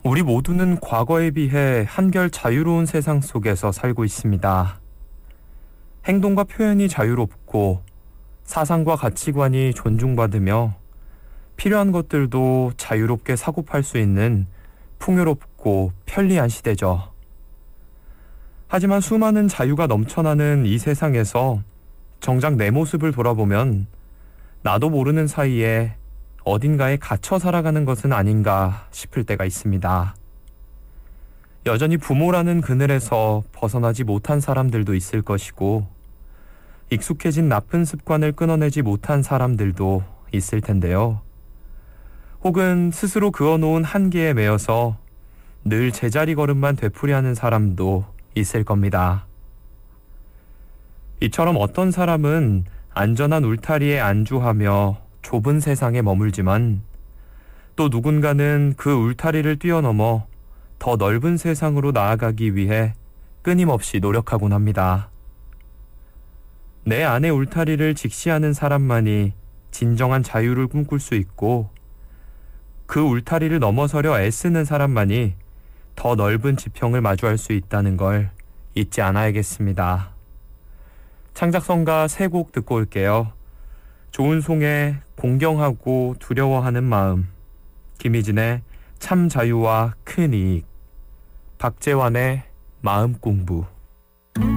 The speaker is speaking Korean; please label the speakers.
Speaker 1: 우리 모두는 과거에 비해 한결 자유로운 세상 속에서 살고 있습니다. 행동과 표현이 자유롭고 사상과 가치관이 존중받으며 필요한 것들도 자유롭게 사고 팔 수 있는 풍요롭고 편리한 시대죠. 하지만 수많은 자유가 넘쳐나는 이 세상에서 정작 내 모습을 돌아보면 나도 모르는 사이에 어딘가에 갇혀 살아가는 것은 아닌가 싶을 때가 있습니다. 여전히 부모라는 그늘에서 벗어나지 못한 사람들도 있을 것이고, 익숙해진 나쁜 습관을 끊어내지 못한 사람들도 있을 텐데요. 혹은 스스로 그어놓은 한계에 매여서 늘 제자리 걸음만 되풀이하는 사람도 있을 겁니다. 이처럼 어떤 사람은 안전한 울타리에 안주하며 좁은 세상에 머물지만, 또 누군가는 그 울타리를 뛰어넘어 더 넓은 세상으로 나아가기 위해 끊임없이 노력하곤 합니다. 내 안의 울타리를 직시하는 사람만이 진정한 자유를 꿈꿀 수 있고, 그 울타리를 넘어서려 애쓰는 사람만이 더 넓은 지평을 마주할 수 있다는 걸 잊지 않아야겠습니다. 창작성가 세 곡 듣고 올게요. 조은송의 공경하고 두려워하는 마음, 김희진의 참 자유와 큰 이익, 박재환의 마음 공부.